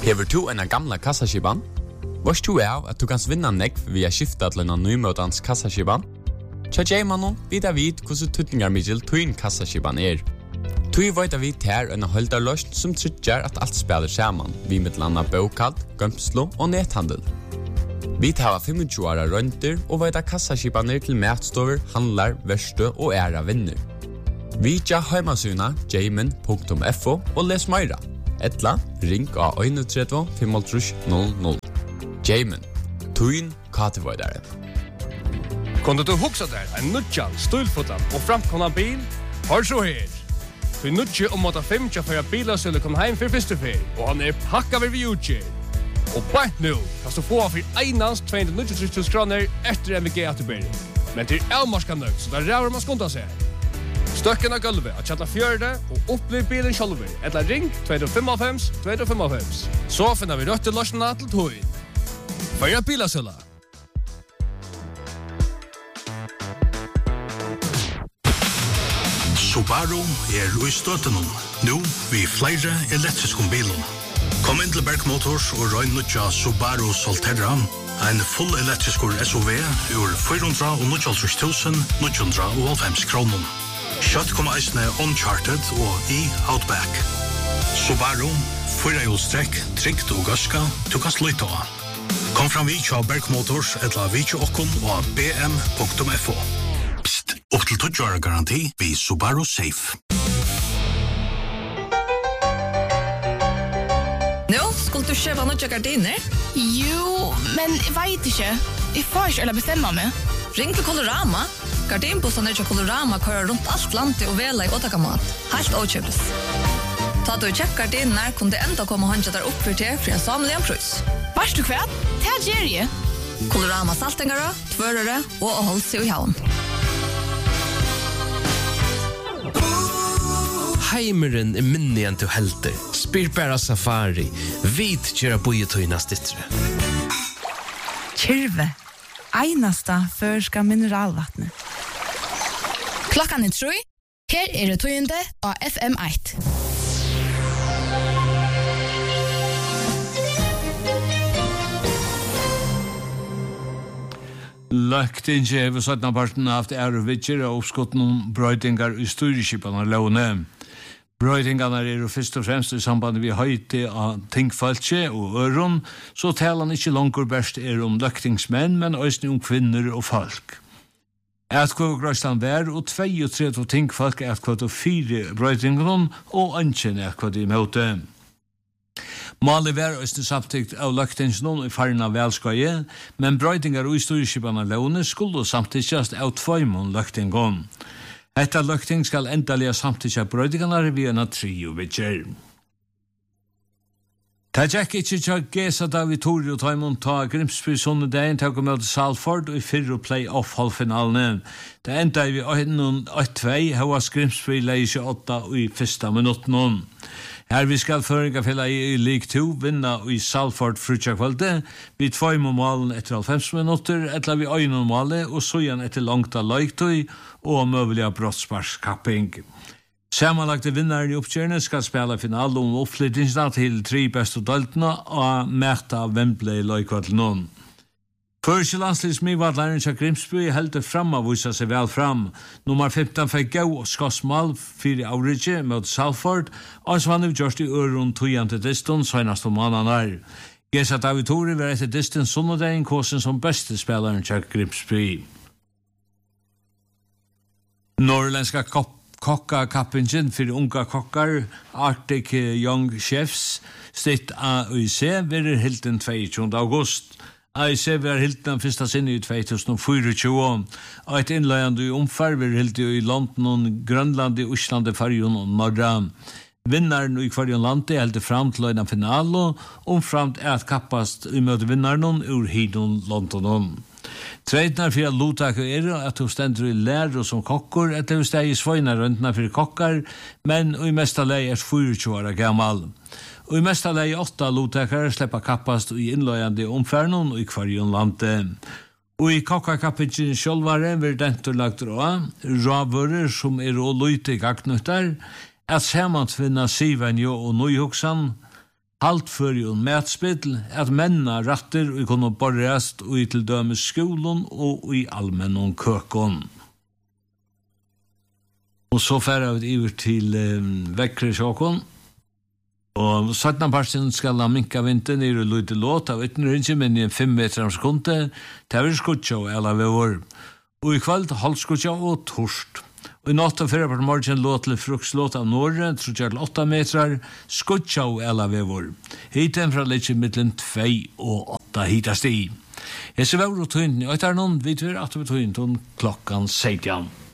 Hever du en gamla kassaskiban? Vars du at du kan vinna nekv via skifta til en nymøtans kassaskiban? Tja Jaimanon vidar vid hvordan tutningarmiddel tuin kassaskiban Tui veit vi ter en holdarløst som tryggjar at alt spiller saman, vi med landa bokad, gømslo og nethandel. Vi tar 25 åra rønter og veit kassaskibaner til matstover, handlar, verstø og æra vinner. Vi tja heimasuna jaimen.fo og les meira. Etla, ring av 31 500. Jaimen, tuin katevoidare. Kunde du huxa der en nutjan, stulfotan og framkomna bil? Hør så her! Vi nutje om at 5 for biler skulle komme heim for første fer, og han pakka ved vi utgjør. Og bare nå kan du få for einans 290 kroner etter MVG atterbyr. Men til elmarska nøgt, så der ræver man skunda seg. Støkken av gulvet, at kjalla fjørde, og opplev bilen sjálfur. Etla ring 255. Så finner vi røtte løsene til tøyen. Føya bilasølla. Subaru i støttenom. Nå vi flere elektriske bilen. Kom inn til Berg Motors og røyn nødja Subaru Solterra. En full elektrisk SUV ur 490.990 kroner. Kjøtt kom eisne Uncharted og Outback. Subaru, 4-hjulstrekk, trygt og gaska, du kan sluta av. Kom fram vi til Berg Motors eller vi til okkon og bm.fo. Psst, opp til 20 år garanti vi Subaru Safe. Nå, skulle du kjøpe noen gardiner? Jo, men jeg vet ikke. Jeg får ikke eller bestemme meg. Ring til Colorama. Gardinbussene til Colorama kører rundt alt landet og vela i åtakamat. Helt åkjøpes. Ta du kjøpt gardiner, kunne det enda komme håndja der opp for til en samlig en prøys. Varst du kvært? Det er Jerry. Colorama saltengere, tvørere og holdt seg i havn. Heimeren minnig enn til helter. Spyr bæra safari. Vit kjøra bojetøyna stittre. Kyrve. Einasta førska mineralvattnet. Klokkan 3. Her det tøyende av FM1. Lagt ikke hever sattna parten av ærevidger og oppskotten om brøydingar i styrkipene av låne. Brøydingarna jo først og fremst i samband med høyte av tingfaltje og øron, så talan ikke langer best om løktingsmenn, men også om kvinner og folk. Etkvøvgrøstan vær og 32 tingfalk etkvøv og 4 brøydingarna og ønsken etkvøv i møte. Malig vær også samtidig av løktingsmenn i faren av velskøye, men brøydingar og styrkipene av låne skulle samtidig av 2 løktingarna. Etta løkting skal endalega samtidig brøydiganar vi en trio vidger. Ta tjekk ikke tjekk gesa David Tori og Taimund ta Grimsby sunnedagen til å møte Salford og i 4 play-off-halvfinalen. Det enda vi 1-2, hos Grimsby leie 28 og i 1. minutten. Her vi skal føringafella i League 2 vinna i Salford frutjakvalde, vi 2 målen etter 50 minutter, etter vi 1 målet, og så igjen etter langt av løytøy og møvelige brottsparskapping. Sammanlagte vinnaren i oppkjørende skal spela finale om oppflyttingsna til 3 beste daltene og mæta Wembley løykvadlen. Første landslismivadlaren til Grimsby heldt fram av vise seg vel fram. Nummer 15 fikk gå og skossmål 4 avrige mot Salford, og så han gjørst i øren tøyen til distan senast om måneder. Gesa David Tori var etter distan sunnedagen kåsen som beste spelaren til Grimsby. Norrländska kokka-kappingen for unga kokkar, Arctic Young Chefs, stitt AUC, vil hilden 22. august. AIC var hilden første sinne i 2024, og et innløyende i omfær var hilden i London, Grønland, Osland, Farjon og Norra. Vinnaren i Farjon landet heldt fram til en finale, omframt kappast i møte vinnaren ur Hidon, London. Treidnar for Lotak at hun stender i lærer som kokker, etter hun steg i svøyner røntene for kokkar, men i mesta lei 24 år gammal. Og i mesta lei 8 Lotakar slipper kappast i innløyende omferden og i Kvarjon landet. Og i kokkarkappingen sjølvare vil dentur lagt råvører som og løyte gagnuttar, at samantvinna Sivenjo og Nøyhoksan, halt för ju mätspel att männa ratter och kunna borrast och i till dömes skolan och i allmänna kökon. Och så färrar vi över till Väckresjåkon. Og 17 parsten skal ha minka vinter nere og lute låt av ytterrinje, men i 5 meter om sekundet, det er skutja og eller vi var. Og i kveld, halvskutja og torst. Og i natt og 4 på morgen låt til frukslåt av Norge, tror til 8 meter, skutja og eller vi var. Hiten fra litt mittelen 2 og 8 hitast i. Jeg ser var og tøynt, og etter noen videre at vi tøynt klokkan 16.